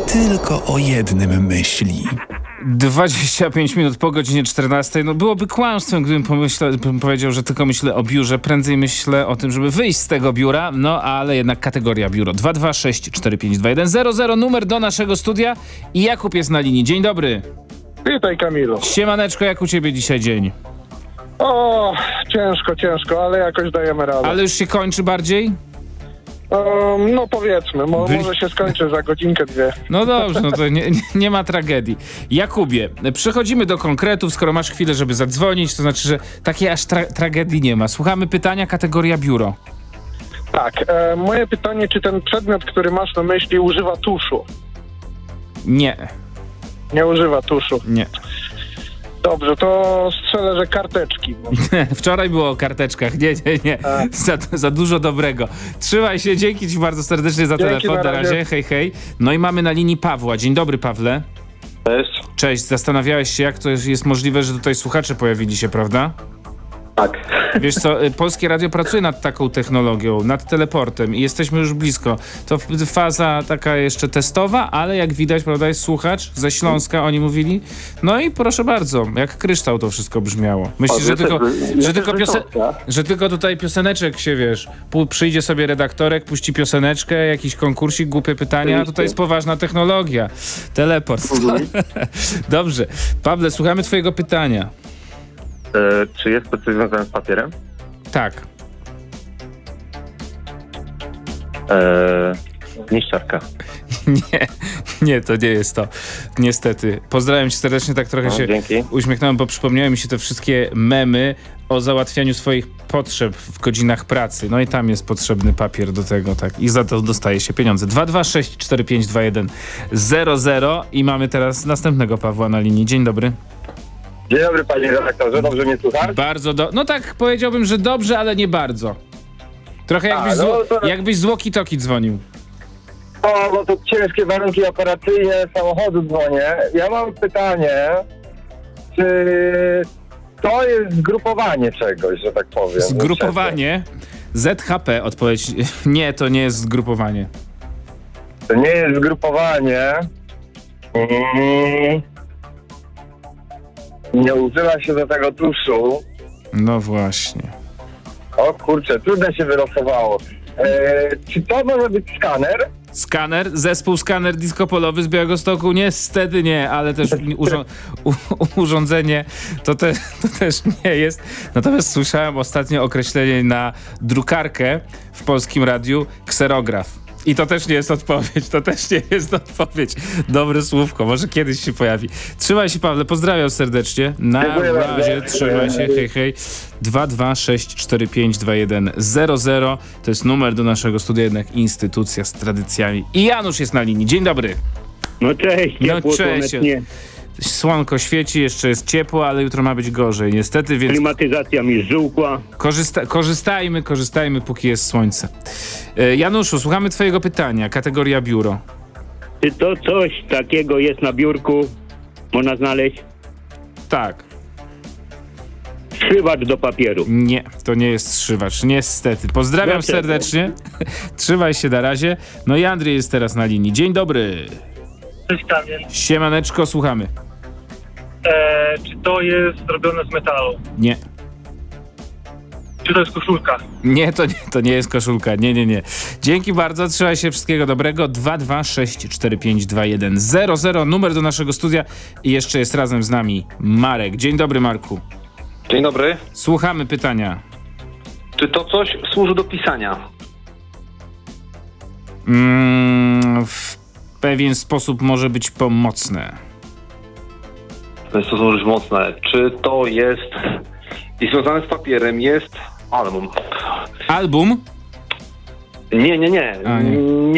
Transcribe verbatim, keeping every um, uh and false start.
tylko o jednym myśli. dwadzieścia pięć minut po godzinie czternastej. No byłoby kłamstwem, gdybym pomyślał, bym powiedział, że tylko myślę o biurze. Prędzej myślę o tym, żeby wyjść z tego biura. No ale jednak kategoria biuro. dwa dwa sześć cztery pięć dwa jeden zero zero. Numer do naszego studia. I Jakub jest na linii. Dzień dobry. Witaj, Kamilu. Siemaneczko, jak u ciebie dzisiaj dzień? O, ciężko, ciężko, ale jakoś dajemy radę. Ale już się kończy bardziej? Um, no powiedzmy, mo- By- może się skończy za godzinkę, dwie. No dobrze, no to nie, nie, nie ma tragedii. Jakubie, przechodzimy do konkretów, skoro masz chwilę, żeby zadzwonić, to znaczy, że takiej aż tra- tragedii nie ma. Słuchamy pytania, kategoria biuro. Tak, e, moje pytanie, czy ten przedmiot, który masz na myśli, używa tuszu? Nie, Nie używa tuszu. nie. Dobrze, to strzelę, że karteczki. Wczoraj było o karteczkach. Nie, nie, nie. Za, za dużo dobrego. Trzymaj się, dzięki ci bardzo serdecznie za Dzięki, telefon. na Na razie. razie, hej, hej. No i mamy na linii Pawła. Dzień dobry, Pawle. Cześć. Cześć, zastanawiałeś się, jak to jest, jest możliwe, że tutaj słuchacze pojawili się, prawda? Tak. Wiesz co, y, Polskie Radio pracuje nad taką technologią, nad teleportem i jesteśmy już blisko. To f- faza taka jeszcze testowa, ale jak widać, prawda, jest słuchacz ze Śląska, oni mówili. No i proszę bardzo, jak kryształ to wszystko brzmiało. Myślisz, że tylko, że tylko, piose- że tylko tutaj pioseneczek się, wiesz, pu- przyjdzie sobie redaktorek, puści pioseneczkę, jakiś konkursik, głupie pytania, a tutaj jest poważna technologia. Teleport. Dobrze. Pawle, słuchamy twojego pytania. E, czy jest to coś związane z papierem? Tak. E, niszczarka. Nie, nie, to nie jest to. Niestety. Pozdrawiam cię serdecznie, tak trochę No, się dzięki. uśmiechnąłem, bo przypomniały mi się te wszystkie memy o załatwianiu swoich potrzeb w godzinach pracy. No i tam jest potrzebny papier do tego, tak. I za to dostaje się pieniądze. dwa dwa sześć cztery pięć dwa jeden zero zero i mamy teraz następnego Pawła na linii. Dzień dobry. Dzień dobry, panie redaktorze, dobrze mnie słuchasz? Bardzo do... No tak, powiedziałbym, że dobrze, ale nie bardzo. Trochę jakbyś, A, z, no wo- to- jakbyś z walkie-talkie dzwonił. O, no to ciężkie warunki operacyjne samochodu dzwonię. Ja mam pytanie, czy to jest zgrupowanie czegoś, że tak powiem? Zgrupowanie. Z H P odpowiedź. Nie, to nie jest zgrupowanie. To nie jest zgrupowanie. Mm. Nie używa się do tego tuszu. No właśnie. O kurczę, trudno się wylosowało. E, czy to może być skaner? Skaner, zespół Skaner Disco Polowy z Białegostoku? Niestety nie, ale też urząd- u- urządzenie to, te- to też nie jest. Natomiast słyszałem ostatnio określenie na drukarkę w Polskim Radiu kserograf. I to też nie jest odpowiedź, to też nie jest odpowiedź. Dobre słówko, może kiedyś się pojawi. Trzymaj się, Pawle, pozdrawiam serdecznie. Na Dziękuję razie, bardzo. trzymaj się, hej, hej. dwa dwa sześć cztery pięć dwa jeden zero zero to jest numer do naszego studia, jednak instytucja z tradycjami. I Janusz jest na linii. Dzień dobry. No cześć, No ciepło, cześć. słonecznie. Słonko świeci, jeszcze jest ciepło, ale jutro ma być gorzej. Niestety, więc Klimatyzacja mi żółkła. korzysta- korzystajmy, korzystajmy, póki jest słońce. E, Januszu, słuchamy twojego pytania. Kategoria biuro. Czy to coś takiego jest na biurku? Można znaleźć Tak. zszywacz do papieru. Nie, to nie jest zszywacz. Niestety. Pozdrawiam Dlaczego? serdecznie. Trzymaj się na razie. No i Andrzej jest teraz na linii. Dzień dobry. Cześć, Kamil. Siemaneczko, słuchamy. E, czy to jest zrobione z metalu? Nie. Czy to jest koszulka? Nie, to nie, to nie jest koszulka. Nie, nie, nie. Dzięki bardzo, trzymaj się, wszystkiego dobrego. dwa dwa sześć cztery pięć dwa jeden zero zero, numer do naszego studia i jeszcze jest razem z nami Marek. Dzień dobry, Marku. Dzień dobry. Słuchamy pytania. Czy to coś służy do pisania? Mm, w pewien sposób może być pomocne. To jest to służy mocne. Czy to jest i związane z papierem jest album? Album? Nie, nie, nie. A, nie. nie